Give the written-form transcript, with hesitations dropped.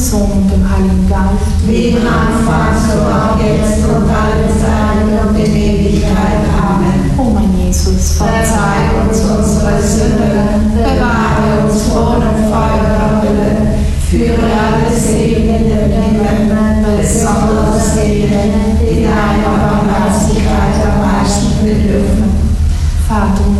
Sohn und dem Heiligen Geist, wie im Anfang, so auch jetzt und alle Zeiten und in Ewigkeit. Amen. O mein Jesus, Verzeih uns unsere Sünden, bewahre uns vor dem Feuer der Hölle, führe alle Seelen in den Himmel